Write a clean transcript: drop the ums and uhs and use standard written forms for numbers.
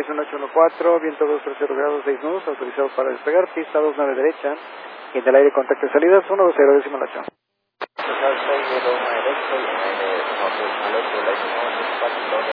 Es un 814, viento 230 grados 6 nudos, autorizado para despegar, pista 29 derecha, y del aire contacto de salidas 120 decimal 8. Total 6 derecho y